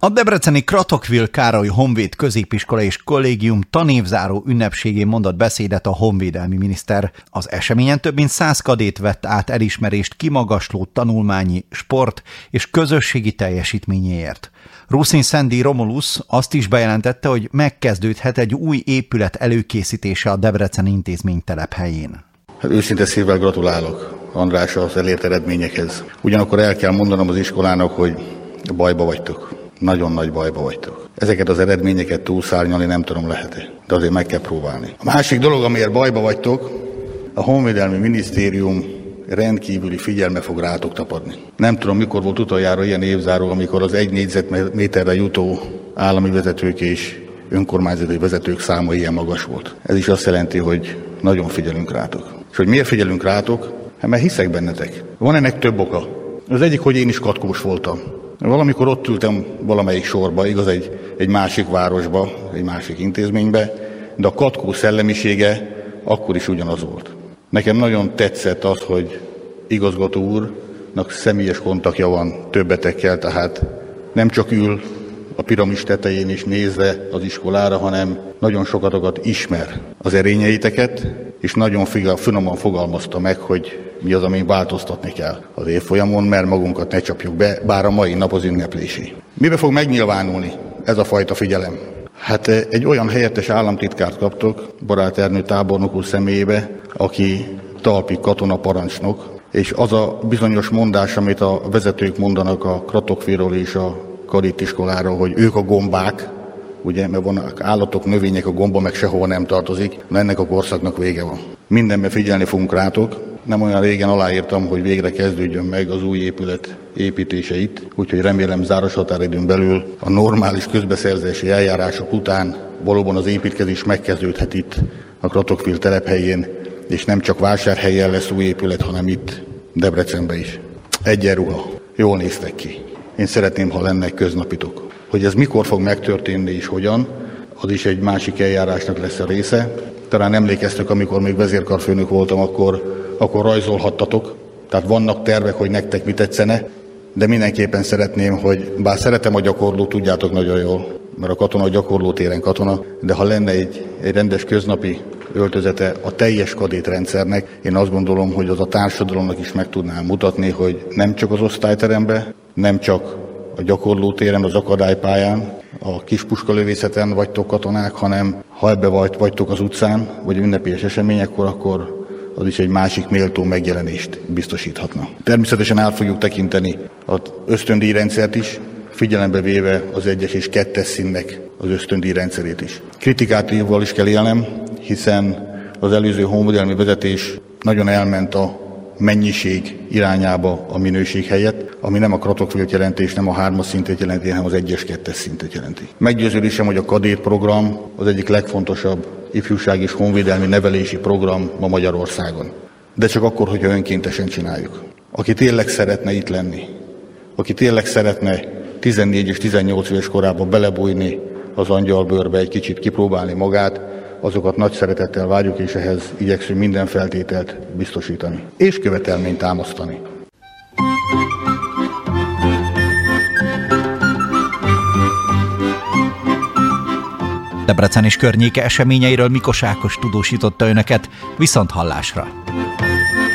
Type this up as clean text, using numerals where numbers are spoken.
A debreceni Kratochwil Károly Honvéd Középiskola és Kollégium tanévzáró ünnepségén mondott beszédet a honvédelmi miniszter. Az eseményen több mint 100 kadét vett át elismerést kimagasló tanulmányi, sport és közösségi teljesítményéért. Ruszin Szendi Romulus azt is bejelentette, hogy megkezdődhet egy új épület előkészítése a Debreceni intézménytelep helyén. Őszinte szívvel gratulálok, András, az elért eredményekhez. Ugyanakkor el kell mondanom az iskolának, hogy bajba vagytok. Nagyon nagy bajba vagytok. Ezeket az eredményeket túlszárnyalni nem tudom, lehet-e, de azért meg kell próbálni. A másik dolog, amiért bajba vagytok, a Honvédelmi Minisztérium rendkívüli figyelme fog rátok tapadni. Nem tudom, mikor volt utoljára ilyen évzáró, amikor az 1 négyzetméterre jutó állami vezetők és önkormányzati vezetők száma ilyen magas volt. Ez is azt jelenti, hogy nagyon figyelünk rátok. És hogy miért figyelünk rátok? Hát mert hiszek bennetek. Van ennek több oka. Az egyik, hogy én is katkós voltam. Valamikor ott ültem valamelyik sorba, igaz, egy másik városba, egy másik intézménybe, de a katkó szellemisége akkor is ugyanaz volt. Nekem nagyon tetszett az, hogy igazgató úrnak személyes kontaktja van többetekkel, tehát nem csak ül a piramis tetején és nézve az iskolára, hanem nagyon sokatokat ismer az erényeiteket, és nagyon finoman fogalmazta meg, hogy mi az, amin változtatni kell az évfolyamon, mert magunkat ne csapjuk be, bár a mai nap az ünneplési. Mibe fog megnyilvánulni ez a fajta figyelem? Hát egy olyan helyettes államtitkárt kaptok, Barát Ernő tábornok úr személyébe, aki talpi katonaparancsnok, és az a bizonyos mondás, amit a vezetők mondanak a Kratochwilról és a kadettiskoláról, hogy ők a gombák, ugye, mert vannak állatok, növények, a gomba meg sehova nem tartozik, de ennek a korszaknak vége van. Mindenben figyelni fogunk rátok. Nem olyan régen aláírtam, hogy végre kezdődjön meg az új épület építése itt, úgyhogy remélem záros határidőn belül a normális közbeszerzési eljárások után valóban az építkezés megkezdődhet itt a Kratochwil telephelyén, és nem csak Vásárhelyen lesz új épület, hanem itt Debrecenben is. Egyenruha. Jól néztek ki. Én szeretném, ha lenne köznapitok. Hogy ez mikor fog megtörténni és hogyan, az is egy másik eljárásnak lesz a része. Talán emlékeztek, amikor még vezérkarfőnök voltam, akkor rajzolhattatok. Tehát vannak tervek, hogy nektek mi tetszene, de mindenképpen szeretném, hogy bár szeretem a gyakorlót, tudjátok nagyon jól, mert a katona a gyakorlótéren katona, de ha lenne egy rendes köznapi öltözete a teljes kadétrendszernek, én azt gondolom, hogy az a társadalomnak is meg tudnám mutatni, hogy nem csak az osztályteremben, nem csak a gyakorlótéren, az akadálypályán, a kispuskalövészeten vagytok katonák, hanem ha ebbe vagytok az utcán, vagy ünnepélyes eseményekkor, akkor az is egy másik méltó megjelenést biztosíthatna. Természetesen át fogjuk tekinteni az ösztöndíjrendszert is, figyelembe véve az 1-es és 2-es színnek az ösztöndíjrendszerét is. Kritikátívval is kell élnem, hiszen az előző honvédelmi vezetés nagyon elment a mennyiség irányába a minőség helyett, ami nem a Kratochwilt jelenti, és nem a 3-as szintet jelenti, hanem az 1-es, 2-es szintet jelenti. Meggyőződésem, hogy a kadét program az egyik legfontosabb ifjúság és honvédelmi nevelési program ma Magyarországon. De csak akkor, hogyha önkéntesen csináljuk. Aki tényleg szeretne itt lenni, aki tényleg szeretne 14 és 18 éves korában belebújni az angyalbőrbe, egy kicsit kipróbálni magát, azokat nagy szeretettel várjuk, és ehhez igyekszünk minden feltételt biztosítani. És követelményt támasztani. Debrecen és környéke eseményeiről Mikos Ákos tudósította önöket, viszont hallásra.